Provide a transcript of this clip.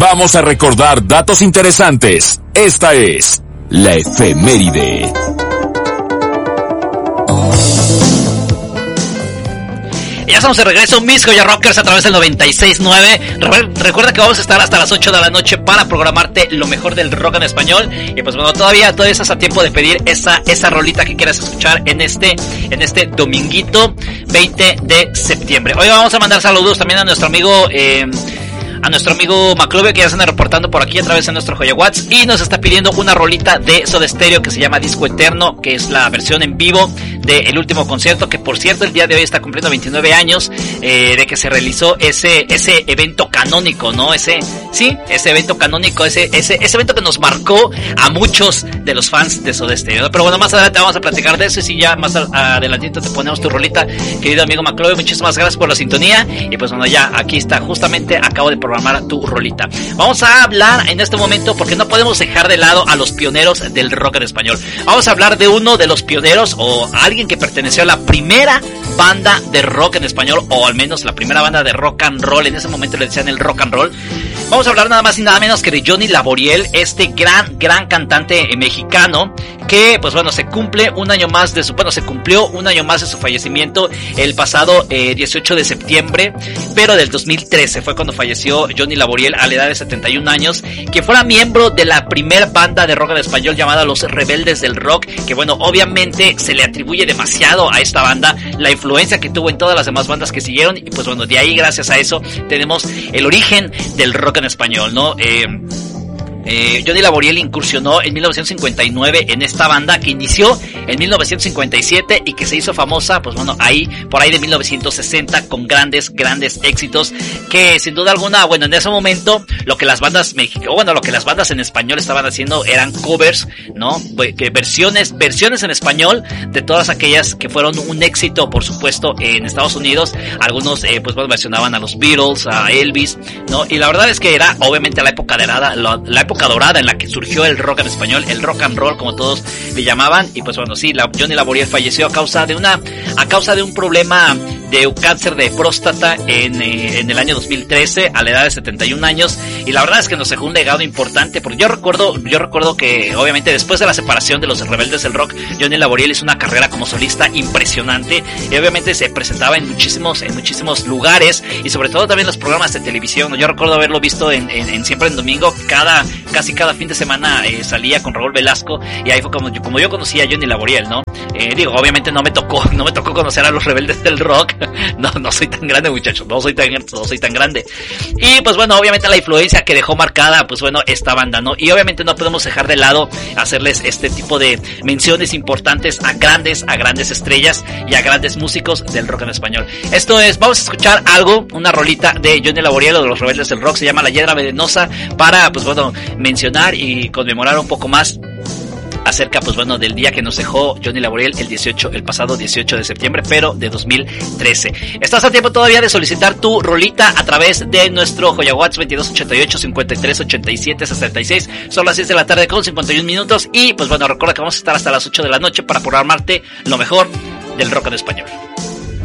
Vamos a recordar datos interesantes. Esta es la efeméride. Ya estamos de regreso, mis Joya Rockers, a través del 96.9. Recuerda que vamos a estar hasta las 8 de la noche para programarte lo mejor del rock en español. Y pues bueno, todavía estás a tiempo de pedir esa rolita que quieras escuchar en este dominguito 20 de septiembre. Hoy vamos a mandar saludos también a nuestro amigo Maclovio, que ya se anda reportando por aquí a través de nuestro Joya Watts, y nos está pidiendo una rolita de Soda Stereo que se llama Disco Eterno, que es la versión en vivo del último concierto, que por cierto el día de hoy está cumpliendo 29 años de que se realizó ese evento canónico, ¿no? Ese evento canónico, ese evento que nos marcó a muchos de los fans de Soda Stereo. Pero bueno, más adelante vamos a platicar de eso, y si ya más adelantito te ponemos tu rolita, querido amigo Maclovio. Muchísimas gracias por la sintonía, y pues bueno, ya aquí está, justamente acabo de programar tu rolita. Vamos a hablar en este momento, porque no podemos dejar de lado a los pioneros del rock en español. Vamos a hablar de uno de los pioneros, o alguien que perteneció a la primera banda de rock en español, o al menos la primera banda de rock and roll. En ese momento le decían el rock and roll. Vamos a hablar nada más y nada menos que de Johnny Laboriel, este gran cantante mexicano, que pues bueno, se cumplió un año más de su fallecimiento el pasado 18 de septiembre, pero del 2013 fue cuando falleció Johnny Laboriel a la edad de 71 años, que fuera miembro de la primera banda de rock en español llamada Los Rebeldes del Rock, que bueno, obviamente se le atribuye demasiado a esta banda la influencia que tuvo en todas las demás bandas que siguieron, y pues bueno, de ahí, gracias a eso, tenemos el origen del rock en español, ¿no? Johnny Laboriel incursionó en 1959 en esta banda, que inició en 1957 y que se hizo famosa, pues bueno, por ahí de 1960, con grandes éxitos, que sin duda alguna, bueno, en ese momento lo que las bandas en español estaban haciendo eran covers, ¿no? Que versiones en español de todas aquellas que fueron un éxito, por supuesto, en Estados Unidos. Algunos pues bueno, versionaban a los Beatles, a Elvis, ¿no? Y la verdad es que era obviamente la época dorada en la que surgió el rock en español, el rock and roll, como todos le llamaban. Y pues bueno, sí, Johnny Laboriel falleció a causa de un problema de un cáncer de próstata en el año 2013, a la edad de 71 años. Y la verdad es que nos dejó un legado importante, porque yo recuerdo que obviamente después de la separación de Los Rebeldes del Rock, Johnny Laboriel hizo una carrera como solista impresionante, y obviamente se presentaba en muchísimos lugares, y sobre todo también los programas de televisión. Yo recuerdo haberlo visto en Siempre en Domingo, casi cada fin de semana salía con Raúl Velasco, y ahí fue como yo conocí a Johnny Laboriel, ¿no? Obviamente no me tocó conocer a Los Rebeldes del Rock. No soy tan grande, muchachos, no soy tan grande. Y pues bueno, obviamente la influencia que dejó marcada, pues bueno, esta banda, ¿no? Y obviamente no podemos dejar de lado hacerles este tipo de menciones importantes a grandes estrellas y a grandes músicos del rock en español. Vamos a escuchar una rolita de Johnny Laboriel o de Los Rebeldes del Rock, se llama La Hiedra Venenosa, para pues bueno, mencionar y conmemorar un poco más acerca, pues bueno, del día que nos dejó Johnny Laboriel el pasado 18 de septiembre, pero de 2013. Estás a tiempo todavía de solicitar tu rolita a través de nuestro Joya Watts 2288-5387-66. Son las 6 de la tarde con 51 minutos, y pues bueno, recuerda que vamos a estar hasta las 8 de la noche para programarte lo mejor del rock en español.